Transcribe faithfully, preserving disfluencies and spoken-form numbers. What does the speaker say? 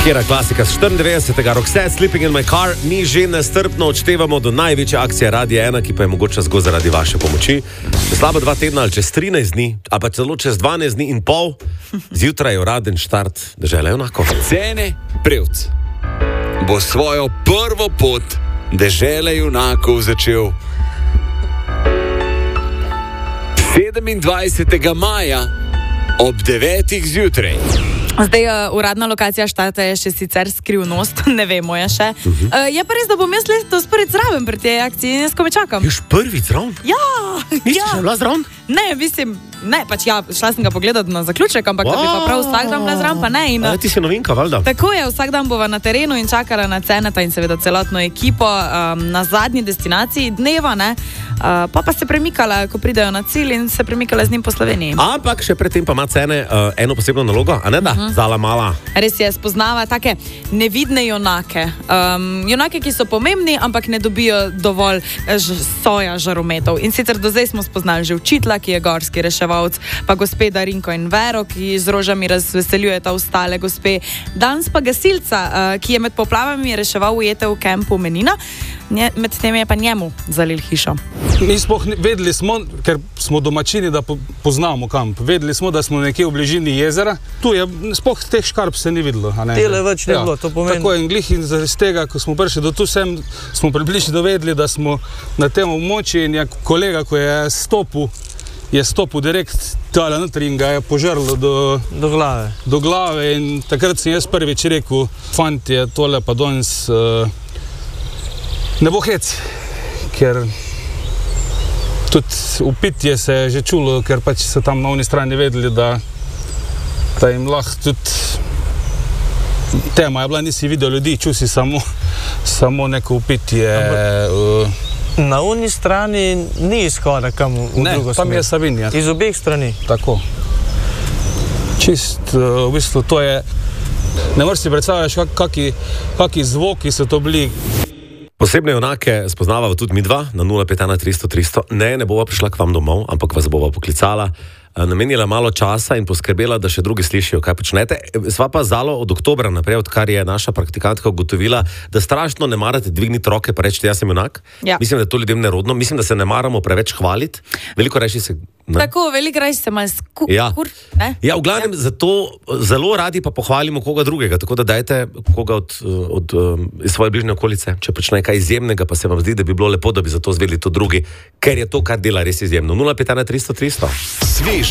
Kera klasika z štiriindevetdesetega Roxette, Sleeping in my car. Mi že nestrpno odštevamo do največje akcije Radia ena, ki pa je mogoče zgolj zaradi vaše pomoči. Slabo dva tedna ali čez trinajst dni, ali pa celo čez dvanajst dni in pol, zjutraj je uraden štart Dežele junakov. Cene Prevc bo svojo prvo pot Dežele junakov začel sedemindvajsetega maja ob devetih zjutraj. Zdaj, uh, uradna lokacija štarta je še sicer skrivnost, ne vemo je še. Uh, je pa res, da bom jaz letos prvič zraven pri tej akciji in jaz ko me čakam. Još prvič zraven? Ja! Nisi ja. še bila zraven? Ne, mislim, ne, pač ja, šla sem ga pogledat na zaključek, ampak wow. Da bi pa prav vsak dan bila zraven, pa ne. In, A, ti si novinka, valjda? Tako je, vsak dan bova na terenu in čakala na Ceneta in seveda celotno ekipo um, na zadnji destinaciji dneva, ne. Uh, pa pa se premikala, ko pridejo na cilj in se premikala z njim po Sloveniji. Ampak še predtem pa ima Cene uh, eno posebno nalogo, a ne da? Uh-huh. Zala mala. Res je, spoznava take nevidne junake. Um, junake, ki so pomembni, ampak ne dobijo dovolj ž- soja žarometov. In sicer do zdaj smo spoznali že učitla, ki je gorski reševalc, pa gospe Darinko in Vero, ki z rožami razveseljujeta ostale gospe. Danes pa gasilca, uh, ki je med poplavami reševal ujete v kempu Menina. Nje, med tem je pa njemu zalil hišo. Mi smo vedeli smo, ker smo domačini, da po, poznamo kamp. Vedeli smo, da smo nekje v bližini jezera. Tu je, spoh teh škarp se ni videlo. Tele več ne ja, bilo, to pomeni. Tako je in glih in zaradi tega, ko smo prišli do tu sem, smo približno vedeli, da smo na tem območju in je kolega, ko je stopil, je stopil direkt tale notri in ga je požrlo do, do glave. Do glave in takrat sem jaz prvič rekel, fantje, tole pa danes uh, ne bo hec, ker tudi upitje se je že čulo, ker pač so tam na oni strani vedeli, da, da jim lahko tudi tema je bila, nisi videl ljudi, čul si samo, samo neko upitje. Uh, na oni strani ni izhoda kam v ne, drugo smer. Ne, tam je Savinja. Iz obeh strani. Tako. Čist, uh, v bistvu to je, ne moreš si predstavljaš, kak, kaki, kaki zvoki so to bili. Posebne junake spoznavava tudi midva na nula pet ena tristo tristo. Ne, ne bova prišla k vam domov, ampak vas bova poklicala, namenila malo časa in poskrbela, da še drugi slišijo, kaj počnete. Sva pa Zalo od oktobra naprej, odkar je naša praktikantka ugotovila, da strašno ne marate dvigniti roke pa reči, jaz sem junak. Ja. Mislim, da je to ljudem nerodno. Mislim, da se ne maramo preveč hvaliti. Veliko reči se... Ne? Tako, veliko reči se malo skur... Ja, ne? ja v glavnem, ja. Zato zelo radi pa pohvalimo koga drugega, tako da dajte koga od, od, od iz svoje bližnje okolice, če počne kaj izjemnega, pa se vam zdi, da bi bilo lepo, da bi zato zvedeli to drugi, ker je to, kar dela res izjemno. nula pet ena tristo tristo. Svež